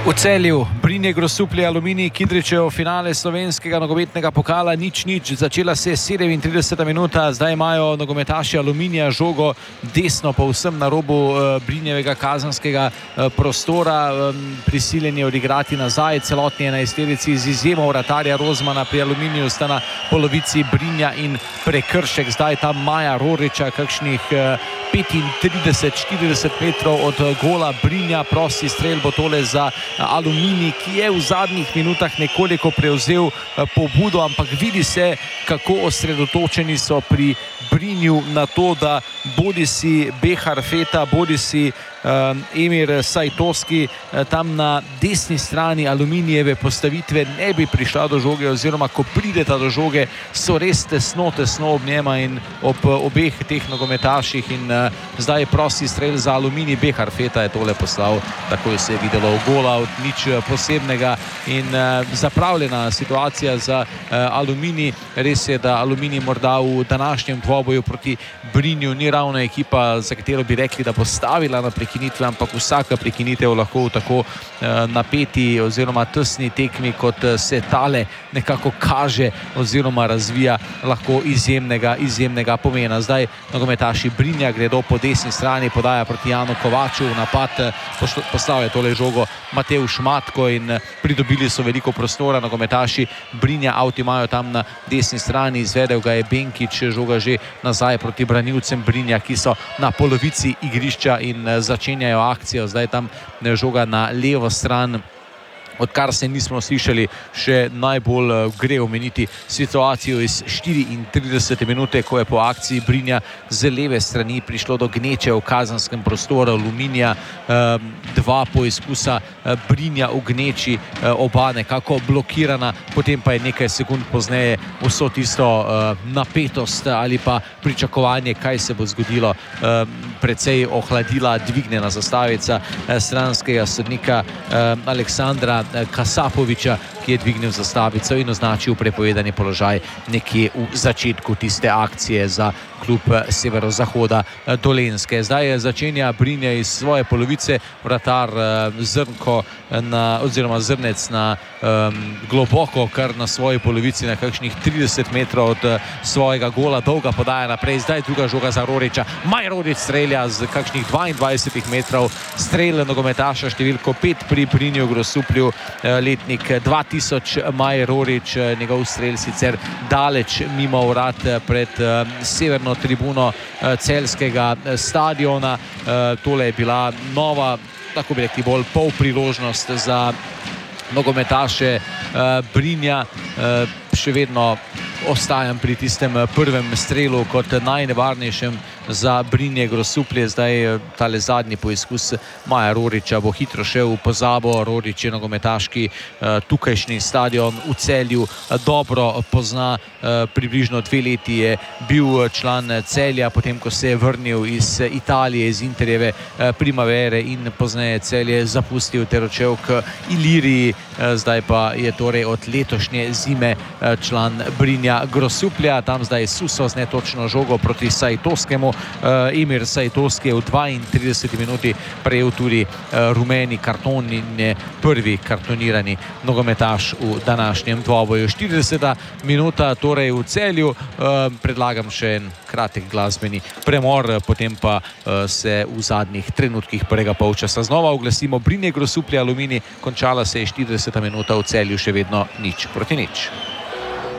V Celju Brinje Grosuplje Aluminij Kidričev finale slovenskega nogometnega pokala 0:0. Začela se je 37. minuta, zdaj imajo nogometaši Aluminija žogo desno povsem na robu Brinjevega kazenskega prostora. Prisiljeni je odigrati nazaj, celotni 11-terici z izjemo vratarja Rozmana pri Aluminiju sta na polovici Brinja in prekršek. Zdaj tam Maja Roriča, kakšnih 35-40 metrov od gola Brinja, prosti strel bo tole za Aluminij, ki je v zadnjih minutah nekoliko prevzel pobudo, ampak vidi se, kako osredotočeni so pri Brinju na to, da bodisi Behar Feta, bodisi Emir Sajtovski tam na desni strani Aluminijeve postavitve ne bi prišla do žoge, oziroma ko prideta do žoge, so res tesno ob njema in ob obeh teh nogometaših. In zdaj je prosti strel za Aluminij. Behar Feta je tole poslal, takoj se je videlo v gola, od nič posebnega in zapravljena situacija za Aluminij. Res je, da Aluminij morda v današnjem dvoboju proti Brinju ni ravno ekipa, za katero bi rekli, da bo stavila na prekinitve, ampak vsaka prekinitev lahko v tako napeti oziroma tesni tekmi, kot se tale nekako kaže oziroma razvija, lahko izjemnega pomena. Zdaj nogometaši Brinja gredo po desni strani, podaja proti Janu Kovaču, v napad poslal je tole žogo Matevž Matko in pridobili so veliko prostora nogometaši Brinja. Avti imajo tam na desni strani, izvedel ga je Benkič, žoga že nazaj proti branilcem Brinja, ki so na polovici igrišča in začenjajo akcijo. Zdaj tam žoga na levo stran. Odkar se nismo slišali, še najbolj gre omeniti situacijo iz 34. minute, ko je po akciji Brinja z leve strani prišlo do gneče v kazenskem prostoru Aluminija. Dva poizkusa Brinja v gneči, oba nekako blokirana, potem pa je nekaj sekund pozneje vso tisto napetost ali pa pričakovanje, kaj se bo zgodilo, precej ohladila dvignjena zastavica stranskega sodnika Aleksandra Kasapoviča, ki je dvignil zastavico in označil prepovedani položaj nekje v začetku tiste akcije za klub severozahoda Dolenjske. Zdaj začenja Brinje iz svoje polovice, vratar Zrnko oziroma Zrnec na globoko, kar na svoji polovici, na kakšnih 30 metrov od svojega gola, dolga podaja naprej. Zdaj druga žoga za Roriča. Maj Rorič strelja z kakšnih 22 metrov, strel nogometaša številko 5 pri Brinju Grosuplju, letnik 2000, Maj Rorič. Njegov strel sicer daleč mimo vrat pred severno tribuno celjskega stadiona. Tole je bila nova, tako bi rekli, bolj pol priložnost za nogometaše Brinja. Še vedno ostajam pri tistem prvem strelu kot najnevarnejšem za Brinje Grosuplje. Zdaj tale zadnji poizkus Maja Roriča bo hitro šel v pozabo. Rorič je nogometaški tukajšnji stadion v Celju dobro pozna. Približno 2 leti je bil član Celja, potem ko se je vrnil iz Italije, iz Interjeve Primavere in pozneje Celje zapustil ter odšel k Iliriji. Zdaj pa je torej od letošnje zime član Brinja Grosuplja. Tam zdaj suso z netočno žogo proti Sajtovskemu. Emir Sajtovski je v 32. minuti prejel tudi rumeni karton in je prvi kartonirani nogometaš v današnjem dvoboju. 40. minuta torej v Celju. Predlagam še en kratek glasbeni premor, potem pa se v zadnjih trenutkih prvega polčasa znova oglasimo. Brinje Grosuplje Aluminij, končala se je 40. minuta v Celju, še vedno 0:0.